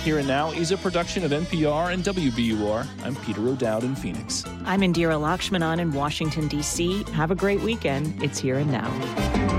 Here and Now is a production of NPR and WBUR. I'm Peter O'Dowd in Phoenix. I'm Indira Lakshmanan in Washington, D.C. Have a great weekend. It's Here and Now.